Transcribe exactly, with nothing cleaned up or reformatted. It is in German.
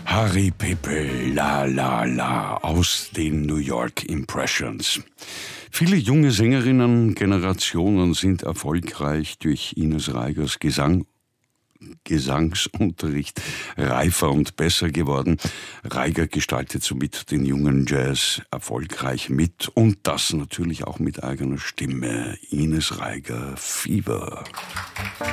Harry Pepe, La La La aus den New York Impressions. Viele junge Sängerinnen, Generationen sind erfolgreich durch Ines Reigers Gesang Gesangsunterricht reifer und besser geworden. Reiger gestaltet somit den jungen Jazz erfolgreich mit und das natürlich auch mit eigener Stimme. Ines Reiger, Fever.